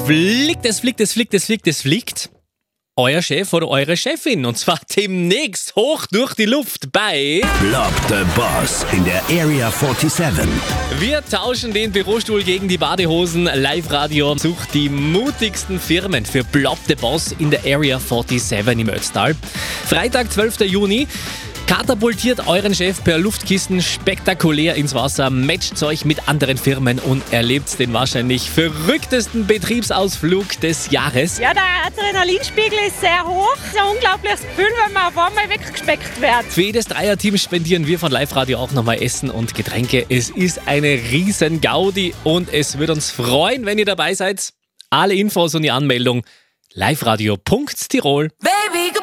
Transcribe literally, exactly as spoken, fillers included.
fliegt, es fliegt, es fliegt, es fliegt, es fliegt. Euer Chef oder eure Chefin. Und zwar demnächst hoch durch die Luft bei Block the Boss in der Area siebenundvierzig. Wir tauschen den Bürostuhl gegen die Badehosen. Live-Radio sucht die mutigsten Firmen für Block the Boss in der Area siebenundvierzig im Ötztal. Freitag, zwölfter Juni. Katapultiert euren Chef per Luftkissen spektakulär ins Wasser, matcht euch mit anderen Firmen und erlebt den wahrscheinlich verrücktesten Betriebsausflug des Jahres. Ja, der Adrenalinspiegel ist sehr hoch. Es ist ein unglaubliches Gefühl, wenn man auf einmal weggespeckt wird. Für jedes Dreierteam spendieren wir von Live Radio auch nochmal Essen und Getränke. Es ist eine riesen Gaudi und es wird uns freuen, wenn ihr dabei seid. Alle Infos und die Anmeldung liveradio punkt tirol. Baby,